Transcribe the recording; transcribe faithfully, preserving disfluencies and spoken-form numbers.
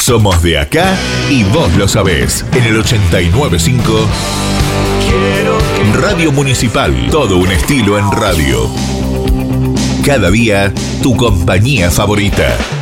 Somos de acá y vos lo sabés. En el ochenta y nueve punto cinco Radio Municipal. Todo un estilo en radio. Cada día, tu compañía favorita.